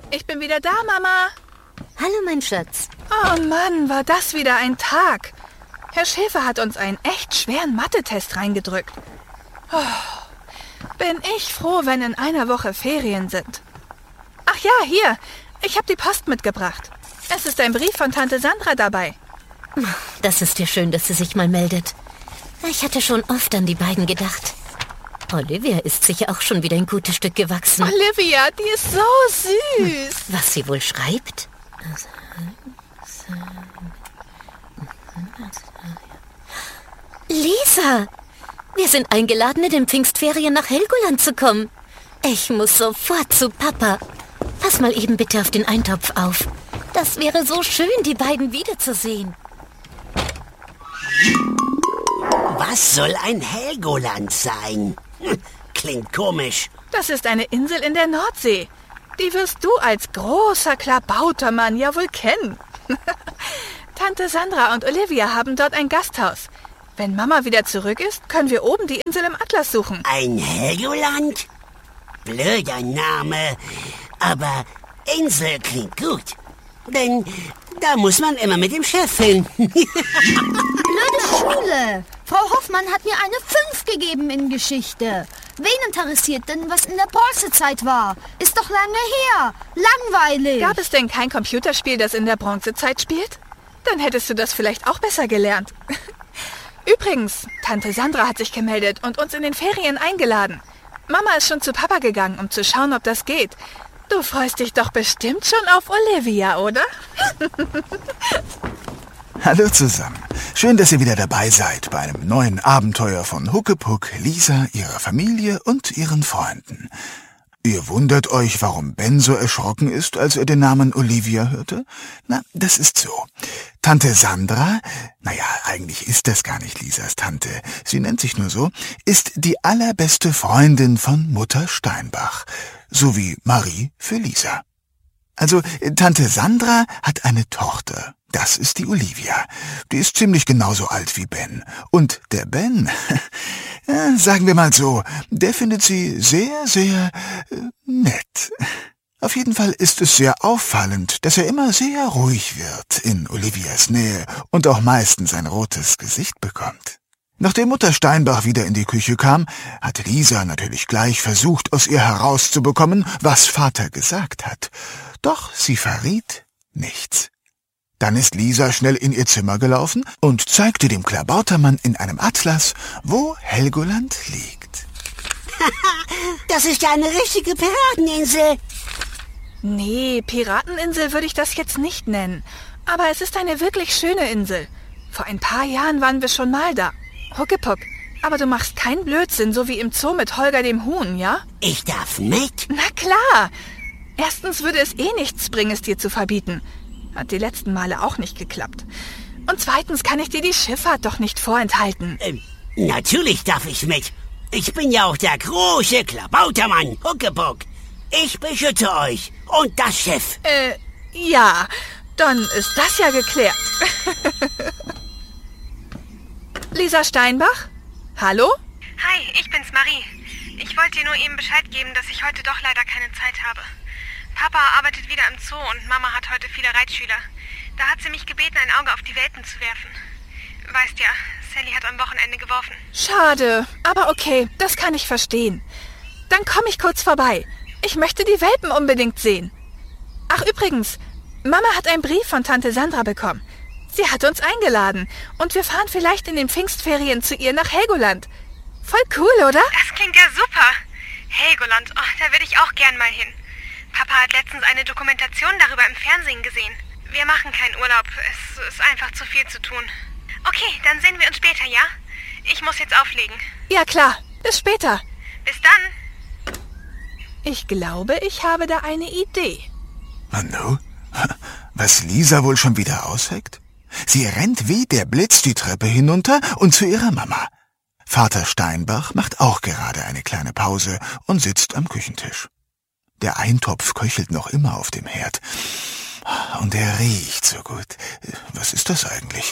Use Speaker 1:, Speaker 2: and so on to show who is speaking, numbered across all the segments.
Speaker 1: Ich bin wieder da, Mama.
Speaker 2: Hallo, mein Schatz.
Speaker 1: Oh Mann, war das wieder ein Tag. Herr Schäfer hat uns einen echt schweren Mathe-Test reingedrückt. Bin ich froh, wenn in einer Woche Ferien sind. Ach ja, hier. Ich habe die Post mitgebracht. Es ist ein Brief von Tante Sandra dabei.
Speaker 2: Das ist ja schön, dass sie sich mal meldet. Ich hatte schon oft an die beiden gedacht. Olivia ist sicher auch schon wieder ein gutes Stück gewachsen.
Speaker 1: Olivia, die ist so süß.
Speaker 2: Was sie wohl schreibt? Lisa! Wir sind eingeladen, in den Pfingstferien nach Helgoland zu kommen. Ich muss sofort zu Papa. Pass mal eben bitte auf den Eintopf auf. Das wäre so schön, die beiden wiederzusehen.
Speaker 3: Was soll ein Helgoland sein? Klingt komisch.
Speaker 1: Das ist eine Insel in der Nordsee. Die wirst du als großer Klabautermann ja wohl kennen. Tante Sandra und Olivia haben dort ein Gasthaus. Wenn Mama wieder zurück ist, können wir oben die Insel im Atlas suchen.
Speaker 3: Ein Helgoland? Blöder Name. Aber Insel klingt gut. Denn da muss man immer mit dem Chef hin.
Speaker 4: Blöde Schule. Frau Hoffmann hat mir eine 5 gegeben in Geschichte. Wen interessiert denn, was in der Bronzezeit war? Ist doch lange her. Langweilig.
Speaker 1: Gab es denn kein Computerspiel, das in der Bronzezeit spielt? Dann hättest du das vielleicht auch besser gelernt. Übrigens, Tante Sandra hat sich gemeldet und uns in den Ferien eingeladen. Mama ist schon zu Papa gegangen, um zu schauen, ob das geht. Du freust dich doch bestimmt schon auf Olivia, oder?
Speaker 5: Hallo zusammen. Schön, dass ihr wieder dabei seid bei einem neuen Abenteuer von Huckepuck, Lisa, ihrer Familie und ihren Freunden. Ihr wundert euch, warum Ben so erschrocken ist, als er den Namen Olivia hörte? Na, das ist so. Tante Sandra, eigentlich ist das gar nicht Lisas Tante, sie nennt sich nur so, ist die allerbeste Freundin von Mutter Steinbach, so wie Marie für Lisa. Also, Tante Sandra hat eine Tochter. Das ist die Olivia. Die ist ziemlich genauso alt wie Ben. Und der Ben, sagen wir mal so, der findet sie sehr, sehr nett. Auf jeden Fall ist es sehr auffallend, dass er immer sehr ruhig wird in Olivias Nähe und auch meistens ein rotes Gesicht bekommt. Nachdem Mutter Steinbach wieder in die Küche kam, hat Lisa natürlich gleich versucht, aus ihr herauszubekommen, was Vater gesagt hat. Doch sie verriet nichts. Dann ist Lisa schnell in ihr Zimmer gelaufen und zeigte dem Klabautermann in einem Atlas, wo Helgoland liegt.
Speaker 3: Das ist ja eine richtige Pirateninsel.
Speaker 1: Nee, Pirateninsel würde ich das jetzt nicht nennen. Aber es ist eine wirklich schöne Insel. Vor ein paar Jahren waren wir schon mal da. Huckepuck, aber du machst keinen Blödsinn, so wie im Zoo mit Holger dem Huhn, ja?
Speaker 3: Ich darf mit?
Speaker 1: Na klar. Erstens würde es nichts bringen, es dir zu verbieten. Hat die letzten Male auch nicht geklappt. Und zweitens kann ich dir die Schifffahrt doch nicht vorenthalten.
Speaker 3: Natürlich darf ich mit. Ich bin ja auch der große Klabautermann, Huckepuck. Ich beschütze euch und das Schiff.
Speaker 1: Ja, dann ist das ja geklärt. Lisa Steinbach? Hallo?
Speaker 6: Hi, ich bin's, Marie. Ich wollte dir nur eben Bescheid geben, dass ich heute doch leider keine Zeit habe. Papa arbeitet wieder im Zoo und Mama hat heute viele Reitschüler. Da hat sie mich gebeten, ein Auge auf die Welpen zu werfen. Weißt ja, Sally hat am Wochenende geworfen.
Speaker 1: Schade, aber okay, das kann ich verstehen. Dann komme ich kurz vorbei. Ich möchte die Welpen unbedingt sehen. Ach übrigens, Mama hat einen Brief von Tante Sandra bekommen. Sie hat uns eingeladen und wir fahren vielleicht in den Pfingstferien zu ihr nach Helgoland. Voll cool, oder?
Speaker 6: Das klingt ja super. Helgoland, da würde ich auch gern mal hin. Papa hat letztens eine Dokumentation darüber im Fernsehen gesehen. Wir machen keinen Urlaub, es ist einfach zu viel zu tun. Okay, dann sehen wir uns später, ja? Ich muss jetzt auflegen.
Speaker 1: Ja klar, bis später.
Speaker 6: Bis dann.
Speaker 1: Ich glaube, ich habe da eine Idee.
Speaker 5: Manu, was Lisa wohl schon wieder ausheckt? Sie rennt wie der Blitz die Treppe hinunter und zu ihrer Mama. Vater Steinbach macht auch gerade eine kleine Pause und sitzt am Küchentisch. Der Eintopf köchelt noch immer auf dem Herd. Und er riecht so gut. Was ist das eigentlich?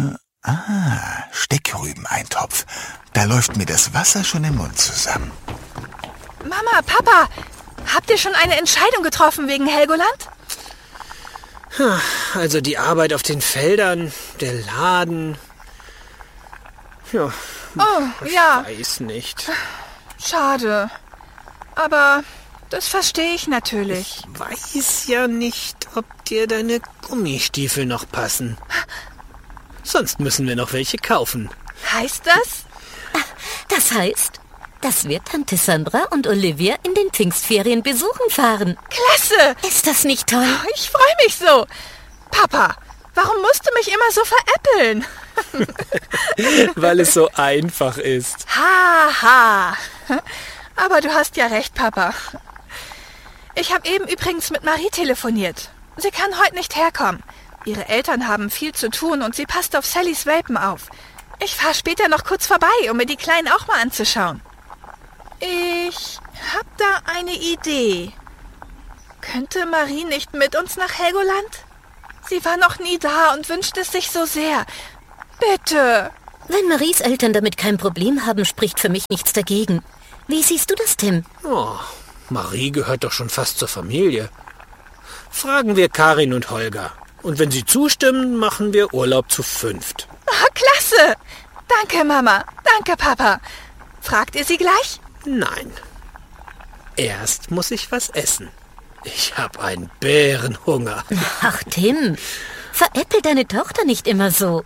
Speaker 5: Steckrübeneintopf. Da läuft mir das Wasser schon im Mund zusammen.
Speaker 1: Mama, Papa, Habt ihr schon eine Entscheidung getroffen wegen Helgoland?
Speaker 7: Also die Arbeit auf den Feldern, der Laden... Ja,
Speaker 1: Ja,
Speaker 7: weiß nicht.
Speaker 1: schade. Aber das verstehe ich natürlich.
Speaker 7: Weiß ja nicht, ob dir deine Gummistiefel noch passen. Sonst müssen wir noch welche kaufen.
Speaker 1: Heißt das?
Speaker 2: Das heißt, dass wir Tante Sandra und Olivia in den Pfingstferien besuchen fahren.
Speaker 1: Klasse!
Speaker 2: Ist das nicht toll?
Speaker 1: Ich freue mich so. Papa, warum musst du mich immer so veräppeln?
Speaker 7: Weil es so einfach ist.
Speaker 1: Ha. Aber du hast ja recht, Papa. Ich habe eben übrigens mit Marie telefoniert. Sie kann heute nicht herkommen. Ihre Eltern haben viel zu tun und sie passt auf Sallys Welpen auf. Ich fahre später noch kurz vorbei, um mir die Kleinen auch mal anzuschauen. Ich hab da eine Idee. Könnte Marie nicht mit uns nach Helgoland? Sie war noch nie da und wünscht es sich so sehr. Bitte.
Speaker 2: Wenn Maries Eltern damit kein Problem haben, spricht für mich nichts dagegen. Wie siehst du das, Tim?
Speaker 7: Oh, Marie gehört doch schon fast zur Familie. Fragen wir Karin und Holger. Und wenn sie zustimmen, machen wir Urlaub zu 5.
Speaker 1: Oh, klasse. Danke, Mama. Danke, Papa. Fragt ihr sie gleich?
Speaker 7: Nein. Erst muss ich was essen. Ich habe einen Bärenhunger.
Speaker 2: Ach, Tim, veräppel deine Tochter nicht immer so.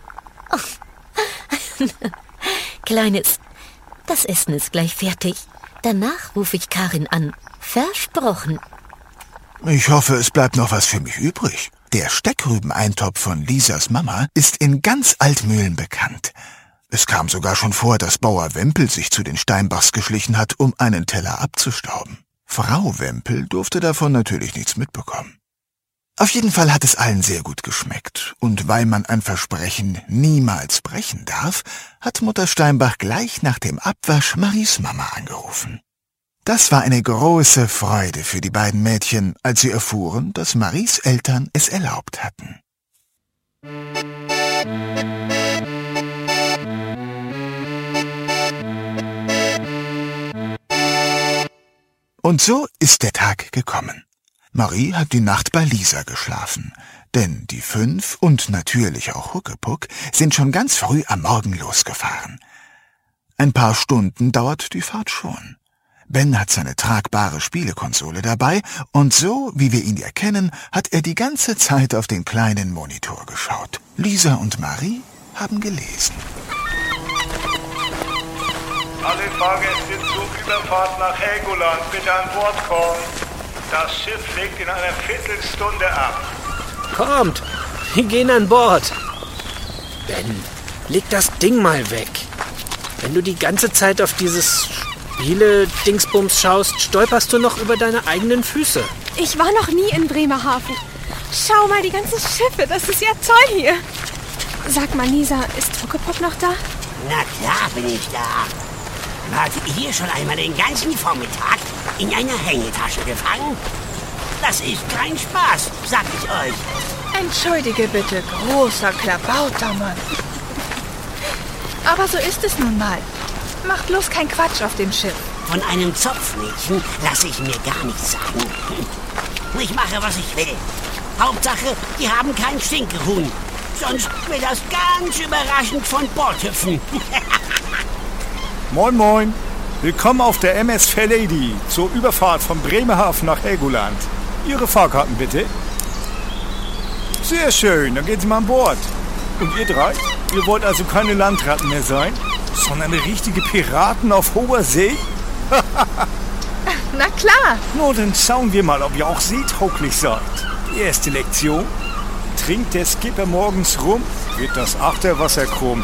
Speaker 2: Oh. Kleines, das Essen ist gleich fertig. Danach rufe ich Karin an. Versprochen.
Speaker 5: Ich hoffe, es bleibt noch was für mich übrig. Der Steckrübeneintopf von Lisas Mama ist in ganz Altmühlen bekannt. Es kam sogar schon vor, dass Bauer Wempel sich zu den Steinbachs geschlichen hat, um einen Teller abzustauben. Frau Wempel durfte davon natürlich nichts mitbekommen. Auf jeden Fall hat es allen sehr gut geschmeckt. Und weil man ein Versprechen niemals brechen darf, hat Mutter Steinbach gleich nach dem Abwasch Maries Mama angerufen. Das war eine große Freude für die beiden Mädchen, als sie erfuhren, dass Maries Eltern es erlaubt hatten. Und so ist der Tag gekommen. Marie hat die Nacht bei Lisa geschlafen, denn die 5 und natürlich auch Huckepuck sind schon ganz früh am Morgen losgefahren. Ein paar Stunden dauert die Fahrt schon. Ben hat seine tragbare Spielekonsole dabei und so, wie wir ihn ja kennen, hat er die ganze Zeit auf den kleinen Monitor geschaut. Lisa und Marie haben gelesen.
Speaker 8: Alle Fahrgäste zur Überfahrt nach Helgoland bitte an Bord kommen. Das Schiff legt in einer Viertelstunde ab.
Speaker 7: Kommt, wir gehen an Bord. Ben, leg das Ding mal weg. Wenn du die ganze Zeit auf dieses Spiele-Dingsbums schaust, stolperst du noch über deine eigenen Füße.
Speaker 6: Ich war noch nie in Bremerhaven. Schau mal, die ganzen Schiffe, das ist ja toll hier. Sag mal, Lisa, ist Huckepuck noch da?
Speaker 3: Na klar bin ich da. Wart ihr hier schon einmal den ganzen Vormittag in einer Hängetasche gefangen? Das ist kein Spaß, sag ich euch.
Speaker 1: Entschuldige bitte, großer klabauter Mann. Aber so ist es nun mal. Mach bloß keinen Quatsch auf dem Schiff.
Speaker 3: Von einem Zopfmädchen lasse ich mir gar nichts sagen. Ich mache, was ich will. Hauptsache, die haben kein Stinkehuhn. Sonst wird das ganz überraschend von Bord hüpfen.
Speaker 8: Moin, moin. Willkommen auf der MS Fairlady zur Überfahrt von Bremerhaven nach Helgoland. Ihre Fahrkarten bitte. Sehr schön, dann gehen Sie mal an Bord. Und ihr drei? Ihr wollt also keine Landratten mehr sein, sondern richtige Piraten auf hoher See?
Speaker 1: Na klar.
Speaker 8: Nur dann schauen wir mal, ob ihr auch seetauglich seid. Die erste Lektion. Trinkt der Skipper morgens rum, wird das Achterwasser krumm.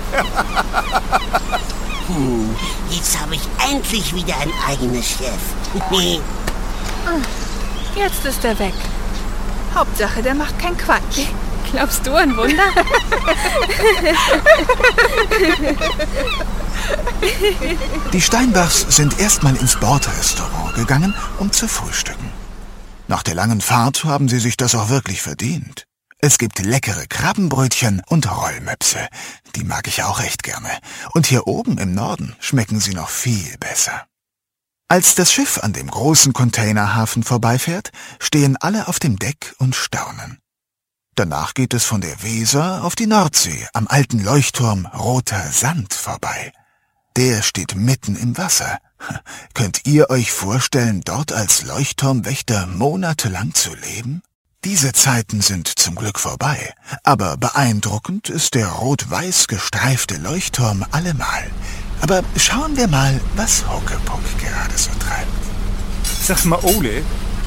Speaker 3: Jetzt habe ich endlich wieder ein eigenes Schiff.
Speaker 1: Jetzt ist er weg. Hauptsache, der macht keinen Quatsch.
Speaker 6: Glaubst du an Wunder?
Speaker 5: Die Steinbachs sind erstmal ins Bordrestaurant gegangen, um zu frühstücken. Nach der langen Fahrt haben sie sich das auch wirklich verdient. Es gibt leckere Krabbenbrötchen und Rollmöpse. Die mag ich auch echt gerne. Und hier oben im Norden schmecken sie noch viel besser. Als das Schiff an dem großen Containerhafen vorbeifährt, stehen alle auf dem Deck und staunen. Danach geht es von der Weser auf die Nordsee am alten Leuchtturm Roter Sand vorbei. Der steht mitten im Wasser. Könnt ihr euch vorstellen, dort als Leuchtturmwächter monatelang zu leben? Diese Zeiten sind zum Glück vorbei, aber beeindruckend ist der rot-weiß gestreifte Leuchtturm allemal. Aber schauen wir mal, was Huckepuck gerade so treibt.
Speaker 8: Sag mal, Ole,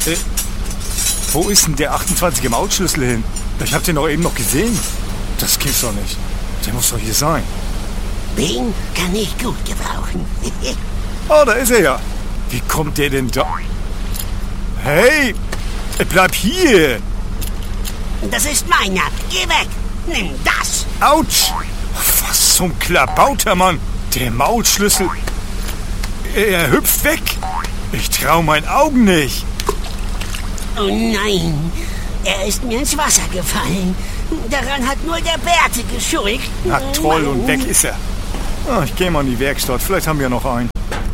Speaker 8: wo ist denn der 28er Mautschlüssel hin? Ich hab den doch eben noch gesehen. Das gibt's doch nicht. Der muss doch hier sein.
Speaker 3: Den kann ich gut gebrauchen.
Speaker 8: Oh, da ist er ja. Wie kommt der denn da? Hey, bleib hier.
Speaker 3: Das ist meiner. Geh weg. Nimm das.
Speaker 8: Autsch. Was zum Klabauter, Mann. Der Mautschlüssel. Er hüpft weg. Ich trau meinen Augen nicht.
Speaker 3: Oh nein. Er ist mir ins Wasser gefallen. Daran hat nur der Bärte geschuld.
Speaker 8: Na toll, und weg ist er. Oh, ich gehe mal in die Werkstatt. Vielleicht haben wir noch einen.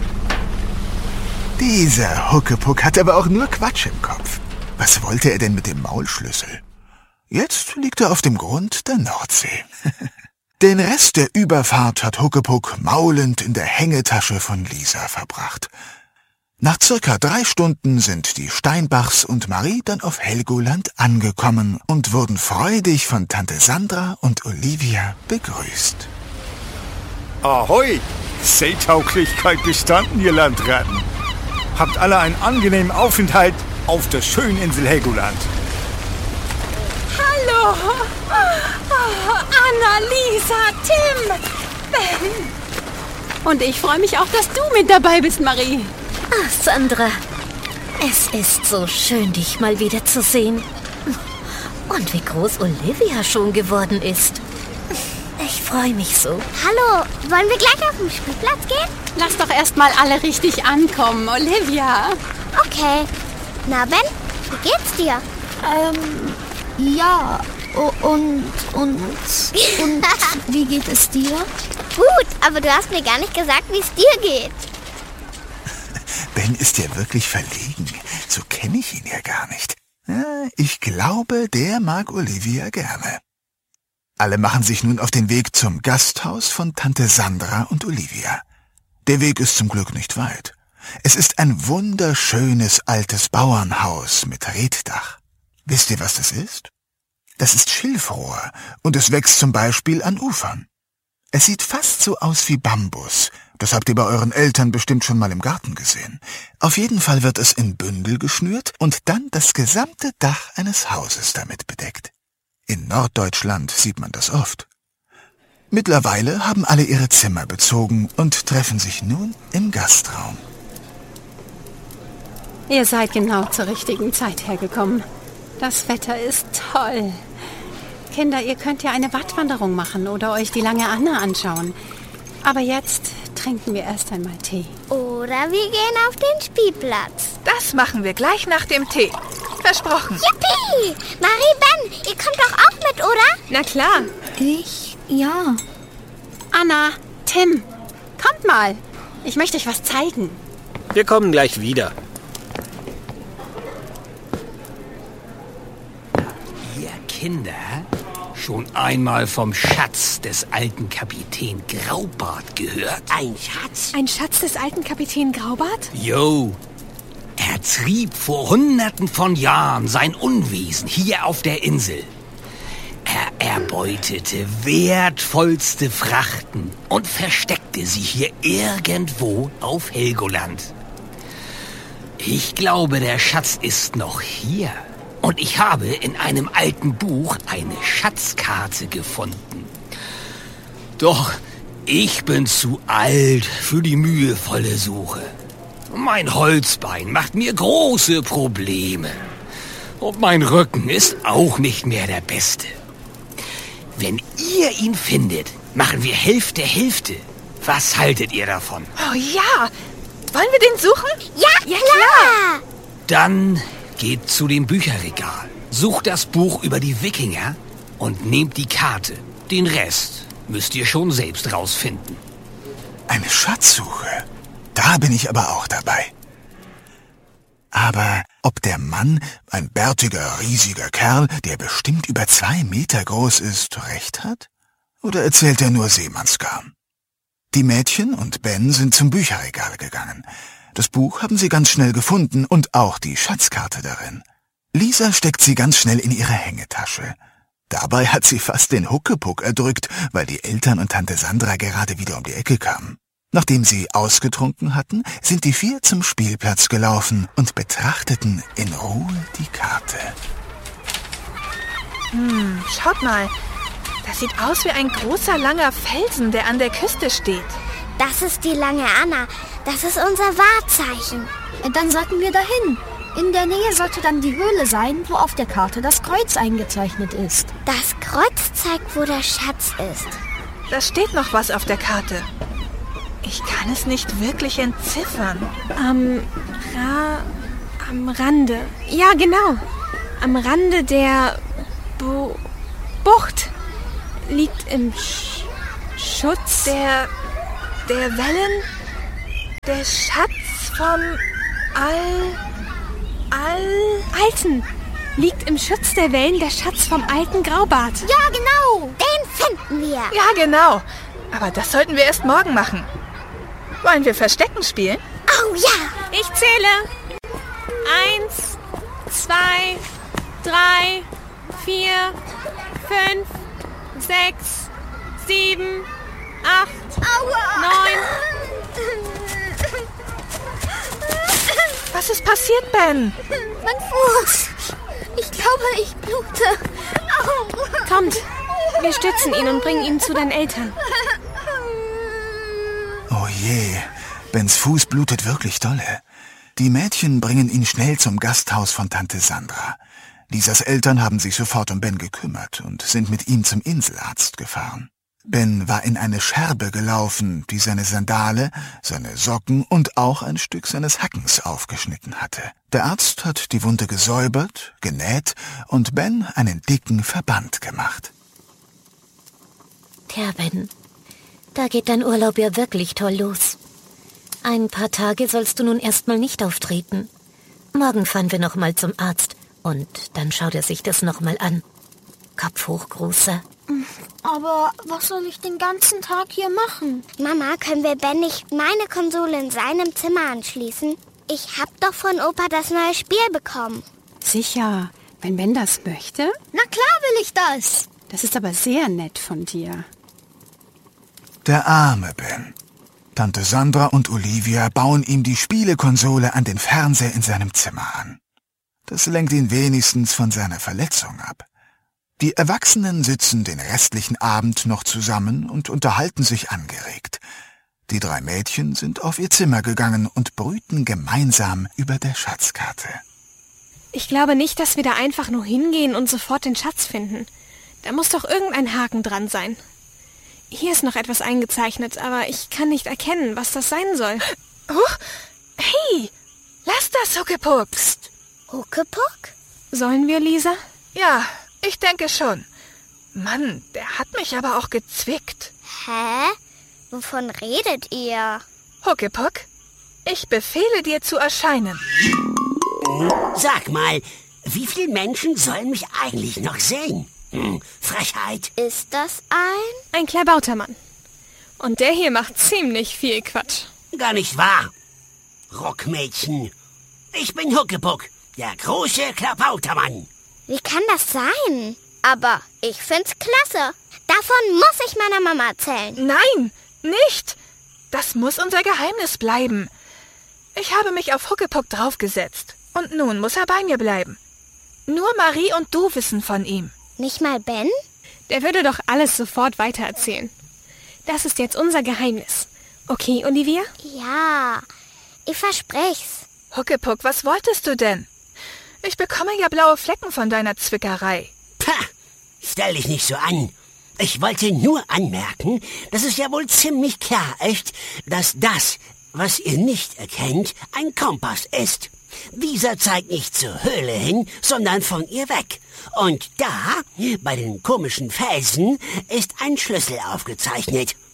Speaker 5: Dieser Huckepuck hat aber auch nur Quatsch im Kopf. Was wollte er denn mit dem Maulschlüssel? Jetzt liegt er auf dem Grund der Nordsee. Den Rest der Überfahrt hat Huckepuck maulend in der Hängetasche von Lisa verbracht. Nach circa 3 Stunden sind die Steinbachs und Marie dann auf Helgoland angekommen und wurden freudig von Tante Sandra und Olivia begrüßt.
Speaker 8: Ahoi! Seetauglichkeit bestanden, ihr Landratten. Habt alle einen angenehmen Aufenthalt auf der schönen Insel Helgoland.
Speaker 1: Hallo! Oh, Anna, Lisa, Tim, Ben.
Speaker 9: Und ich freue mich auch, dass du mit dabei bist, Marie.
Speaker 2: Ach, Sandra, es ist so schön, dich mal wieder zu sehen. Und wie groß Olivia schon geworden ist. Ich freue mich so.
Speaker 10: Hallo, wollen wir gleich auf den Spielplatz gehen?
Speaker 9: Lass doch erst mal alle richtig ankommen, Olivia.
Speaker 10: Okay. Na, Ben, wie geht's dir?
Speaker 4: Ja, und wie geht es dir?
Speaker 10: Gut, aber du hast mir gar nicht gesagt, wie es dir geht.
Speaker 5: Ben ist ja wirklich verlegen. So kenne ich ihn ja gar nicht. Ja, ich glaube, der mag Olivia gerne. Alle machen sich nun auf den Weg zum Gasthaus von Tante Sandra und Olivia. Der Weg ist zum Glück nicht weit. Es ist ein wunderschönes altes Bauernhaus mit Reetdach. Wisst ihr, was das ist? Das ist Schilfrohr und es wächst zum Beispiel an Ufern. Es sieht fast so aus wie Bambus. Das habt ihr bei euren Eltern bestimmt schon mal im Garten gesehen. Auf jeden Fall wird es in Bündel geschnürt und dann das gesamte Dach eines Hauses damit bedeckt. In Norddeutschland sieht man das oft. Mittlerweile haben alle ihre Zimmer bezogen und treffen sich nun im Gastraum.
Speaker 9: Ihr seid genau zur richtigen Zeit hergekommen. Das Wetter ist toll. Kinder, ihr könnt ja eine Wattwanderung machen oder euch die lange Anna anschauen. Aber jetzt trinken wir erst einmal Tee.
Speaker 10: Oder wir gehen auf den Spielplatz.
Speaker 1: Das machen wir gleich nach dem Tee. Versprochen.
Speaker 10: Yippie! Marie, Ben, ihr kommt doch auch mit, oder?
Speaker 6: Na klar.
Speaker 4: Ja.
Speaker 9: Anna, Tim, kommt mal. Ich möchte euch was zeigen.
Speaker 7: Wir kommen gleich wieder.
Speaker 11: Ihr Kinder, schon einmal vom Schatz des alten Kapitän Graubart gehört?
Speaker 3: Ein Schatz?
Speaker 6: Ein Schatz des alten Kapitän Graubart?
Speaker 11: Jo. Er trieb vor Hunderten von Jahren sein Unwesen hier auf der Insel. Er erbeutete wertvollste Frachten und versteckte sie hier irgendwo auf Helgoland. Ich glaube, der Schatz ist noch hier. Und ich habe in einem alten Buch eine Schatzkarte gefunden. Doch ich bin zu alt für die mühevolle Suche. Mein Holzbein macht mir große Probleme. Und mein Rücken ist auch nicht mehr der beste. Wenn ihr ihn findet, machen wir Hälfte, Hälfte. Was haltet ihr davon?
Speaker 1: Oh ja! Wollen wir den suchen?
Speaker 10: Ja, klar!
Speaker 11: Dann geht zu dem Bücherregal, sucht das Buch über die Wikinger und nehmt die Karte. Den Rest müsst ihr schon selbst rausfinden.
Speaker 5: Eine Schatzsuche? Da bin ich aber auch dabei. Aber ob der Mann, ein bärtiger, riesiger Kerl, der bestimmt über 2 Meter groß ist, recht hat? Oder erzählt er nur Seemannsgarn? Die Mädchen und Ben sind zum Bücherregal gegangen. Das Buch haben sie ganz schnell gefunden und auch die Schatzkarte darin. Lisa steckt sie ganz schnell in ihre Hängetasche. Dabei hat sie fast den Huckepuck erdrückt, weil die Eltern und Tante Sandra gerade wieder um die Ecke kamen. Nachdem sie ausgetrunken hatten, sind die 4 zum Spielplatz gelaufen und betrachteten in Ruhe die Karte.
Speaker 1: Schaut mal. Das sieht aus wie ein großer, langer Felsen, der an der Küste steht.
Speaker 10: Das ist die Lange Anna. Das ist unser Wahrzeichen.
Speaker 4: Dann sollten wir dahin. In der Nähe sollte dann die Höhle sein, wo auf der Karte das Kreuz eingezeichnet ist.
Speaker 10: Das Kreuz zeigt, wo der Schatz ist.
Speaker 1: Da steht noch was auf der Karte. Ich kann es nicht wirklich entziffern.
Speaker 6: Am Rande. Ja, genau. Am Rande der Bucht. Liegt im Schutz
Speaker 1: der Wellen, der Schatz vom
Speaker 6: Alten. Liegt im Schutz der Wellen der Schatz vom alten Graubart.
Speaker 10: Ja, genau. Den finden wir.
Speaker 1: Ja, genau. Aber das sollten wir erst morgen machen. Wollen wir Verstecken spielen?
Speaker 10: Oh ja.
Speaker 6: Ich zähle. 1, 2, 3, 4, 5, 6, 7, 8, 9.
Speaker 1: Was ist passiert, Ben?
Speaker 4: Mein Fuß. Ich glaube, ich blute. Au.
Speaker 6: Kommt, wir stützen ihn und bringen ihn zu deinen Eltern.
Speaker 5: Oh je, Bens Fuß blutet wirklich dolle. Die Mädchen bringen ihn schnell zum Gasthaus von Tante Sandra. Lisas Eltern haben sich sofort um Ben gekümmert und sind mit ihm zum Inselarzt gefahren. Ben war in eine Scherbe gelaufen, die seine Sandale, seine Socken und auch ein Stück seines Hackens aufgeschnitten hatte. Der Arzt hat die Wunde gesäubert, genäht und Ben einen dicken Verband gemacht.
Speaker 2: Tja, Ben, da geht dein Urlaub ja wirklich toll los. Ein paar Tage sollst du nun erstmal nicht auftreten. Morgen fahren wir noch mal zum Arzt und dann schaut er sich das noch mal an. Kopf hoch, Großer.
Speaker 4: Aber was soll ich den ganzen Tag hier machen?
Speaker 10: Mama, können wir Ben nicht meine Konsole in seinem Zimmer anschließen? Ich hab doch von Opa das neue Spiel bekommen.
Speaker 9: Sicher, wenn Ben das möchte.
Speaker 4: Na klar will ich das.
Speaker 9: Das ist aber sehr nett von dir.
Speaker 5: Der arme Ben. Tante Sandra und Olivia bauen ihm die Spielekonsole an den Fernseher in seinem Zimmer an. Das lenkt ihn wenigstens von seiner Verletzung ab. Die Erwachsenen sitzen den restlichen Abend noch zusammen und unterhalten sich angeregt. Die 3 Mädchen sind auf ihr Zimmer gegangen und brüten gemeinsam über der Schatzkarte.
Speaker 6: Ich glaube nicht, dass wir da einfach nur hingehen und sofort den Schatz finden. Da muss doch irgendein Haken dran sein. Hier ist noch etwas eingezeichnet, aber ich kann nicht erkennen, was das sein soll.
Speaker 1: Hey, lass das, Huckepuck.
Speaker 10: Psst. Huckepuck?
Speaker 6: Sollen wir, Lisa?
Speaker 1: Ja, ich denke schon. Mann, der hat mich aber auch gezwickt.
Speaker 10: Hä? Wovon redet ihr?
Speaker 1: Huckepuck, ich befehle dir zu erscheinen.
Speaker 3: Sag mal, wie viele Menschen sollen mich eigentlich noch sehen? Frechheit.
Speaker 10: Ist das
Speaker 6: ein klabauter Mann. Und der hier macht ziemlich viel Quatsch.
Speaker 3: Gar nicht wahr. Rockmädchen. Ich bin Huckepuck, der große Klabautermann.
Speaker 10: Wie kann das sein? Aber ich find's klasse. Davon muss ich meiner Mama erzählen.
Speaker 1: Nein, nicht. Das muss unser Geheimnis bleiben. Ich habe mich auf Huckepuck draufgesetzt. Und nun muss er bei mir bleiben. Nur Marie und du wissen von ihm.
Speaker 10: Nicht mal Ben?
Speaker 6: Der würde doch alles sofort weitererzählen. Das ist jetzt unser Geheimnis. Okay, Olivia?
Speaker 10: Ja, ich versprich's.
Speaker 1: Huckepuck, was wolltest du denn? Ich bekomme ja blaue Flecken von deiner Zwickerei.
Speaker 3: Pah, stell dich nicht so an. Ich wollte nur anmerken, dass es ja wohl ziemlich klar ist, dass das, was ihr nicht erkennt, ein Kompass ist. Dieser zeigt nicht zur Höhle hin, sondern von ihr weg. Und da, bei den komischen Felsen, ist ein Schlüssel aufgezeichnet.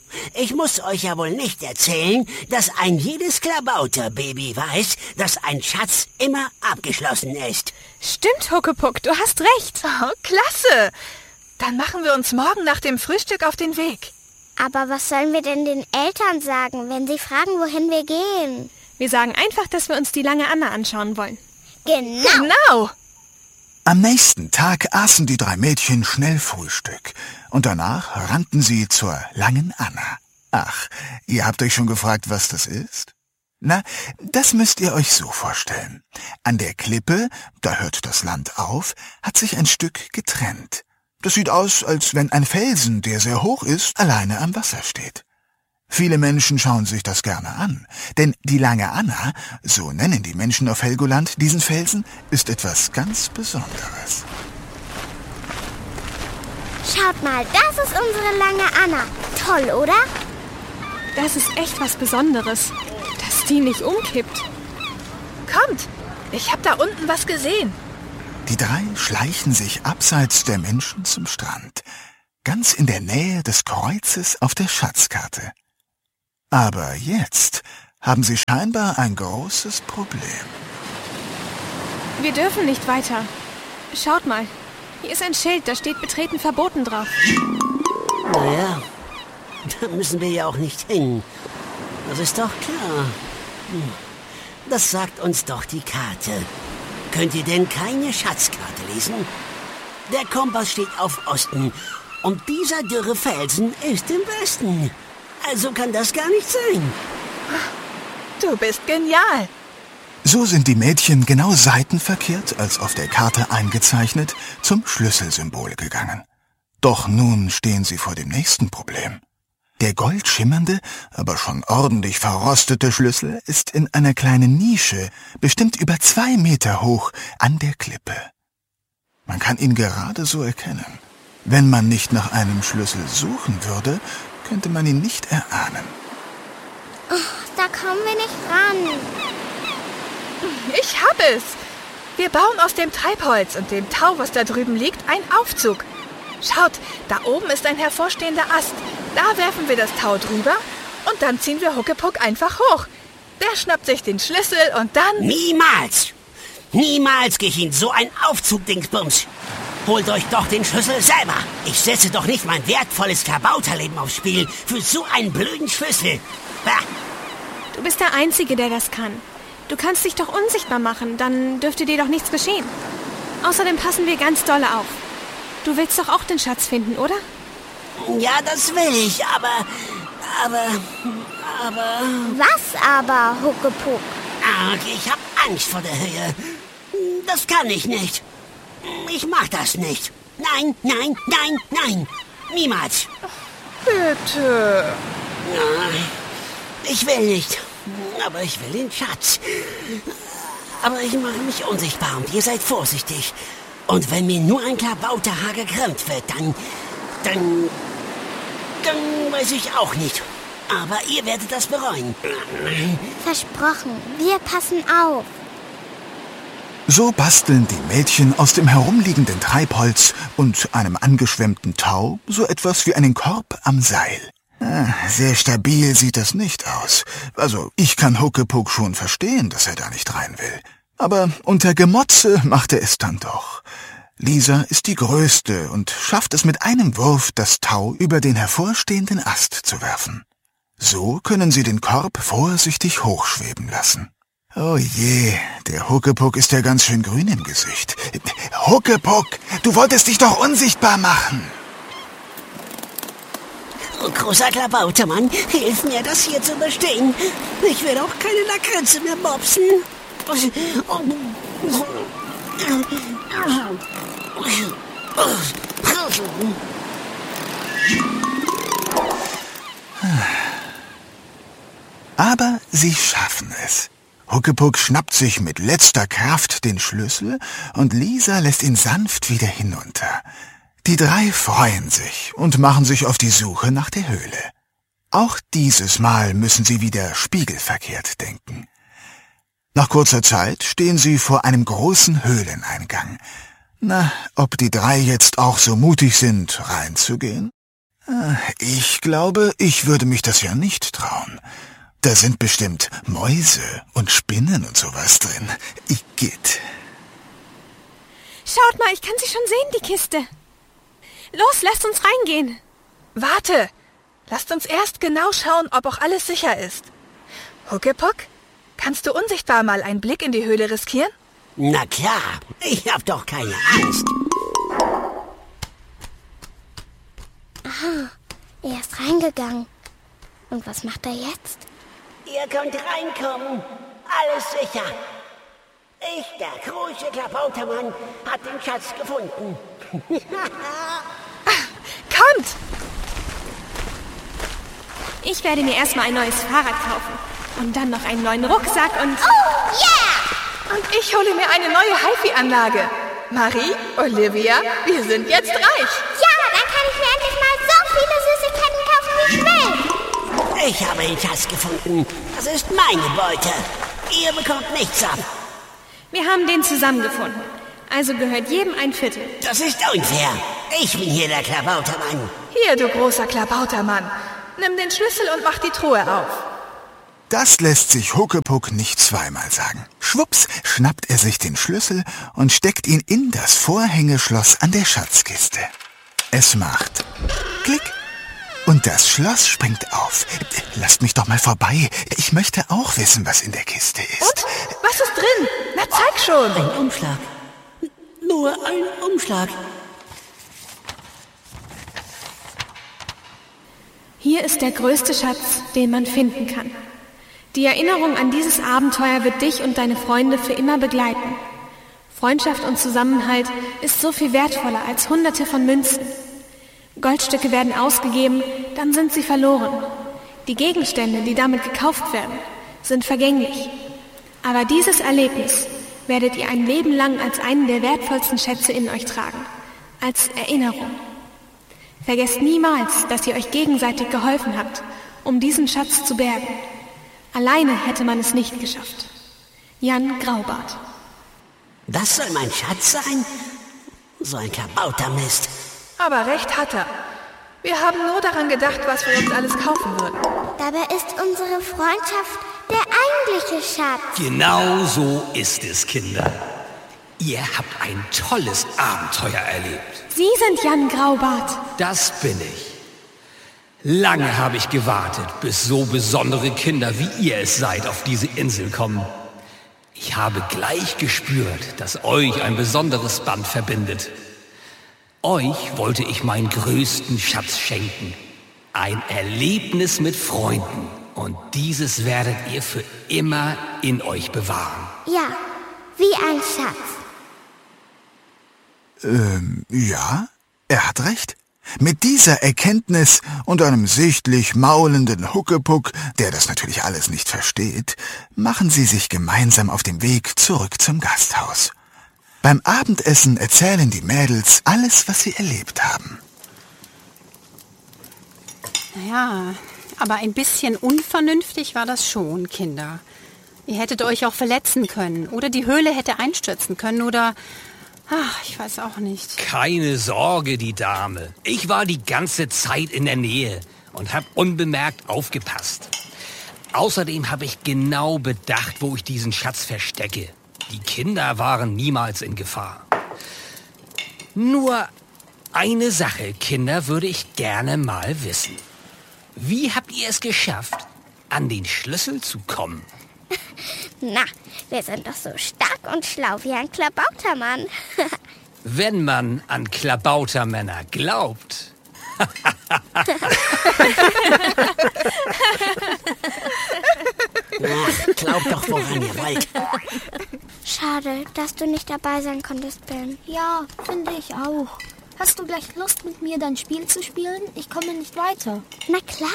Speaker 3: Ich muss euch ja wohl nicht erzählen, dass ein jedes Klabauterbaby weiß, dass ein Schatz immer abgeschlossen ist.
Speaker 6: Stimmt, Huckepuck, du hast recht.
Speaker 1: Oh, klasse. Dann machen wir uns morgen nach dem Frühstück auf den Weg.
Speaker 10: Aber was sollen wir denn den Eltern sagen, wenn sie fragen, wohin wir gehen?
Speaker 6: Wir sagen einfach, dass wir uns die lange Anna anschauen wollen.
Speaker 1: Genau.
Speaker 5: Am nächsten Tag aßen die 3 Mädchen schnell Frühstück und danach rannten sie zur langen Anna. Ach, ihr habt euch schon gefragt, was das ist? Na, das müsst ihr euch so vorstellen. An der Klippe, da hört das Land auf, hat sich ein Stück getrennt. Das sieht aus, als wenn ein Felsen, der sehr hoch ist, alleine am Wasser steht. Viele Menschen schauen sich das gerne an, denn die lange Anna, so nennen die Menschen auf Helgoland diesen Felsen, ist etwas ganz Besonderes.
Speaker 10: Schaut mal, das ist unsere lange Anna. Toll, oder?
Speaker 6: Das ist echt was Besonderes, dass die nicht umkippt.
Speaker 1: Kommt, ich hab da unten was gesehen.
Speaker 5: Die 3 schleichen sich abseits der Menschen zum Strand, ganz in der Nähe des Kreuzes auf der Schatzkarte. Aber jetzt haben sie scheinbar ein großes Problem.
Speaker 6: Wir dürfen nicht weiter. Schaut mal, hier ist ein Schild, da steht Betreten verboten drauf.
Speaker 3: Naja, da müssen wir ja auch nicht hin. Das ist doch klar. Das sagt uns doch die Karte. Könnt ihr denn keine Schatzkarte lesen? Der Kompass steht auf Osten und dieser dürre Felsen ist im Westen. Also kann das gar nicht sein.
Speaker 1: Du bist genial.
Speaker 5: So sind die Mädchen genau seitenverkehrt, als auf der Karte eingezeichnet, zum Schlüsselsymbol gegangen. Doch nun stehen sie vor dem nächsten Problem. Der goldschimmernde, aber schon ordentlich verrostete Schlüssel ist in einer kleinen Nische, bestimmt über 2 Meter hoch, an der Klippe. Man kann ihn gerade so erkennen. Wenn man nicht nach einem Schlüssel suchen würde, könnte man ihn nicht erahnen.
Speaker 10: Oh, da kommen wir nicht ran.
Speaker 1: Ich hab es. Wir bauen aus dem Treibholz und dem Tau, was da drüben liegt, einen Aufzug. Schaut, da oben ist ein hervorstehender Ast. Da werfen wir das Tau drüber und dann ziehen wir Huckepuck einfach hoch. Der schnappt sich den Schlüssel und dann...
Speaker 3: Niemals! Niemals gehe ich in so einen Aufzug, Dingsbums. Holt euch doch den Schlüssel selber. Ich setze doch nicht mein wertvolles Kabauterleben aufs Spiel für so einen blöden Schlüssel. Bah.
Speaker 6: Du bist der Einzige, der das kann. Du kannst dich doch unsichtbar machen, dann dürfte dir doch nichts geschehen. Außerdem passen wir ganz dolle auf. Du willst doch auch den Schatz finden, oder?
Speaker 3: Ja, das will ich, aber...
Speaker 10: Was aber, Huckepuck?
Speaker 3: Ach, ich hab Angst vor der Höhe. Das kann ich nicht. Ich mach das nicht. Nein, nein, nein, nein. Niemals.
Speaker 1: Bitte.
Speaker 3: Ich will nicht. Aber ich will den Schatz. Aber ich mache mich unsichtbar und ihr seid vorsichtig. Und wenn mir nur ein Klabauterhaar gekrümmt wird, dann weiß ich auch nicht. Aber ihr werdet das bereuen.
Speaker 10: Versprochen, wir passen auf.
Speaker 5: So basteln die Mädchen aus dem herumliegenden Treibholz und einem angeschwemmten Tau so etwas wie einen Korb am Seil. Sehr stabil sieht das nicht aus. Also, ich kann Huckepuck schon verstehen, dass er da nicht rein will. Aber unter Gemotze macht er es dann doch. Lisa ist die Größte und schafft es mit einem Wurf, das Tau über den hervorstehenden Ast zu werfen. So können sie den Korb vorsichtig hochschweben lassen. Oh je, der Huckepuck ist ja ganz schön grün im Gesicht. Huckepuck, du wolltest dich doch unsichtbar machen.
Speaker 3: Oh, großer Klabautermann, hilf mir, das hier zu bestehen. Ich will auch keine Lakritze mehr mopsen.
Speaker 5: Aber sie schaffen es. Huckepuck schnappt sich mit letzter Kraft den Schlüssel und Lisa lässt ihn sanft wieder hinunter. Die 3 freuen sich und machen sich auf die Suche nach der Höhle. Auch dieses Mal müssen sie wieder spiegelverkehrt denken. Nach kurzer Zeit stehen sie vor einem großen Höhleneingang. Na, ob die 3 jetzt auch so mutig sind, reinzugehen? Ich glaube, ich würde mich das ja nicht trauen. Da sind bestimmt Mäuse und Spinnen und sowas drin. Igitt.
Speaker 6: Schaut mal, ich kann sie schon sehen, die Kiste. Los, lasst uns reingehen.
Speaker 1: Warte! Lasst uns erst genau schauen, ob auch alles sicher ist. Huckepuck, kannst du unsichtbar mal einen Blick in die Höhle riskieren?
Speaker 3: Na klar, ich hab doch keine Angst.
Speaker 10: Aha, er ist reingegangen. Und was macht er jetzt?
Speaker 3: Ihr könnt reinkommen. Alles sicher. Ich, der große Klabautermann, hat den Schatz gefunden.
Speaker 1: Kommt!
Speaker 6: Ich werde mir erstmal ein neues Fahrrad kaufen. Und dann noch einen neuen Rucksack und...
Speaker 10: Oh, yeah!
Speaker 1: Und ich hole mir eine neue HiFi-Anlage. Marie, Olivia, wir sind jetzt reich.
Speaker 10: Ja, dann kann ich mir endlich mal so viele Süßigkeiten kaufen, wie ich will.
Speaker 3: Ich habe den Schatz gefunden. Das ist meine Beute. Ihr bekommt nichts ab.
Speaker 6: Wir haben den zusammengefunden. Also gehört jedem ein Viertel.
Speaker 3: Das ist unfair. Ich bin hier der Klabautermann.
Speaker 1: Hier, du großer Klabautermann. Nimm den Schlüssel und mach die Truhe auf.
Speaker 5: Das lässt sich Huckepuck nicht zweimal sagen. Schwupps schnappt er sich den Schlüssel und steckt ihn in das Vorhängeschloss an der Schatzkiste. Es macht Klick und das Schloss springt auf. Lasst mich doch mal vorbei. Ich möchte auch wissen, was in der Kiste ist.
Speaker 1: Und? Was ist drin? Na, zeig schon.
Speaker 3: Ein Umschlag. Nur ein Umschlag.
Speaker 6: Hier ist der größte Schatz, den man finden kann. Die Erinnerung an dieses Abenteuer wird dich und deine Freunde für immer begleiten. Freundschaft und Zusammenhalt ist so viel wertvoller als Hunderte von Münzen. Goldstücke werden ausgegeben, dann sind sie verloren. Die Gegenstände, die damit gekauft werden, sind vergänglich. Aber dieses Erlebnis werdet ihr ein Leben lang als einen der wertvollsten Schätze in euch tragen. Als Erinnerung. Vergesst niemals, dass ihr euch gegenseitig geholfen habt, um diesen Schatz zu bergen. Alleine hätte man es nicht geschafft. Jan Graubart.
Speaker 3: Das soll mein Schatz sein? So ein Klabautermist.
Speaker 1: Aber recht hat er. Wir haben nur daran gedacht, was wir uns alles kaufen würden.
Speaker 10: Dabei ist unsere Freundschaft der eigentliche Schatz.
Speaker 11: Genau so ist es, Kinder. Ihr habt ein tolles Abenteuer erlebt.
Speaker 6: Sie sind Jan Graubart.
Speaker 11: Das bin ich. Lange habe ich gewartet, bis so besondere Kinder wie ihr es seid auf diese Insel kommen. Ich habe gleich gespürt, dass euch ein besonderes Band verbindet. Euch wollte ich meinen größten Schatz schenken. Ein Erlebnis mit Freunden. Und dieses werdet ihr für immer in euch bewahren.
Speaker 10: Ja, wie ein Schatz.
Speaker 5: Ja, er hat recht. Mit dieser Erkenntnis und einem sichtlich maulenden Huckepuck, der das natürlich alles nicht versteht, machen sie sich gemeinsam auf den Weg zurück zum Gasthaus. Beim Abendessen erzählen die Mädels alles, was sie erlebt haben.
Speaker 9: Ja, aber ein bisschen unvernünftig war das schon, Kinder. Ihr hättet euch auch verletzen können oder die Höhle hätte einstürzen können oder... Ach, ich weiß auch nicht.
Speaker 11: Keine Sorge, die Dame. Ich war die ganze Zeit in der Nähe und habe unbemerkt aufgepasst. Außerdem habe ich genau bedacht, wo ich diesen Schatz verstecke. Die Kinder waren niemals in Gefahr. Nur eine Sache, Kinder, würde ich gerne mal wissen. Wie habt ihr es geschafft, an den Schlüssel zu kommen?
Speaker 10: Na, wir sind doch so stark und schlau wie ein Klabautermann.
Speaker 11: Wenn man an Klabautermänner glaubt.
Speaker 3: Ach, glaubt doch, woran ihr wollt.
Speaker 10: Schade, dass du nicht dabei sein konntest, Ben.
Speaker 4: Ja, finde ich auch. Hast du gleich Lust, mit mir dein Spiel zu spielen? Ich komme nicht weiter.
Speaker 10: Na klar.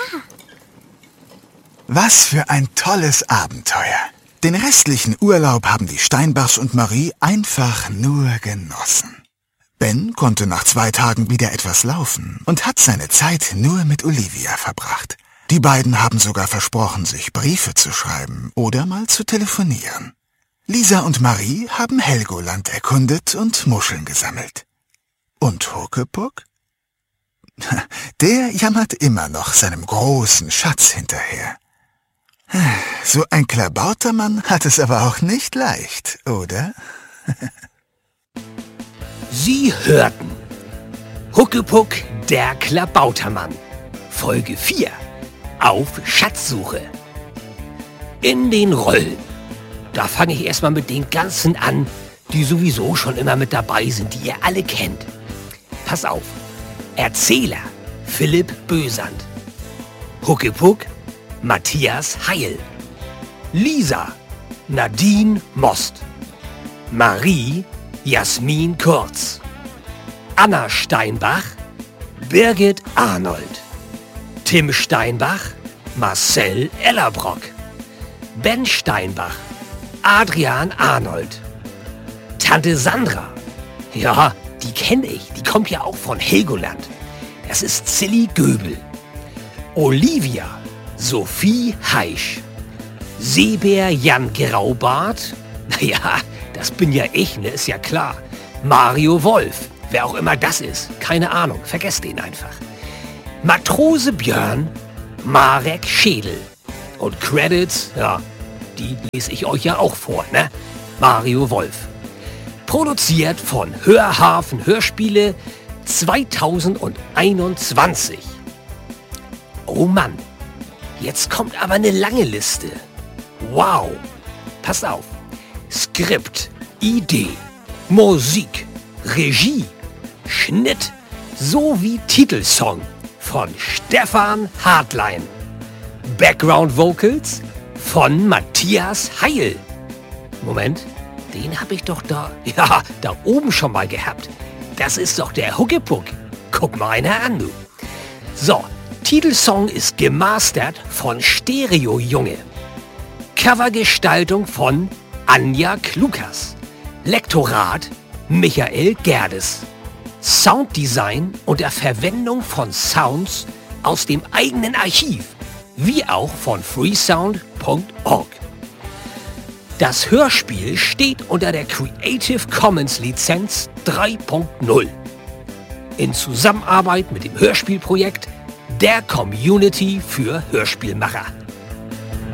Speaker 5: Was für ein tolles Abenteuer. Den restlichen Urlaub haben die Steinbachs und Marie einfach nur genossen. Ben konnte nach 2 Tagen wieder etwas laufen und hat seine Zeit nur mit Olivia verbracht. Die beiden haben sogar versprochen, sich Briefe zu schreiben oder mal zu telefonieren. Lisa und Marie haben Helgoland erkundet und Muscheln gesammelt. Und Huckepuck? Der jammert immer noch seinem großen Schatz hinterher. So ein Klabautermann hat es aber auch nicht leicht, oder?
Speaker 11: Sie hörten Huckepuck, der Klabautermann. Folge 4. Auf Schatzsuche. In den Rollen. Da fange ich erstmal mit den ganzen an, die sowieso schon immer mit dabei sind, die ihr alle kennt. Pass auf. Erzähler Philipp Bösand. Huckepuck Matthias Heil. Lisa Nadine Most. Marie Jasmin Kurz. Anna Steinbach Birgit Arnold. Tim Steinbach Marcel Ellerbrock. Ben Steinbach Adrian Arnold. Tante Sandra, ja, die kenne ich, die kommt ja auch von Helgoland. Das ist Silly Göbel. Olivia Sophie Heisch. Seebär Jan Graubart, naja, das bin ja ich, ne, ist ja klar. Mario Wolf, wer auch immer das ist, keine Ahnung, vergesst den einfach. Matrose Björn Marek Schädel. Und Credits, ja, die lese ich euch ja auch vor, ne? Mario Wolf. Produziert von Hörhafen Hörspiele 2021. Oh Mann, jetzt kommt aber eine lange Liste. Wow, passt auf. Skript, Idee, Musik, Regie, Schnitt sowie Titelsong von Stefan Hartlein. Background Vocals von Matthias Heil. Moment, den habe ich doch da oben schon mal gehabt. Das ist doch der Huckepuck. Guck mal einer an, du. So, Titelsong ist gemastert von Stereo Junge. Covergestaltung von Anja Klukas. Lektorat Michael Gerdes. Sounddesign unter Verwendung von Sounds aus dem eigenen Archiv, wie auch von freesound.org. Das Hörspiel steht unter der Creative Commons Lizenz 3.0 in Zusammenarbeit mit dem Hörspielprojekt der Community für Hörspielmacher.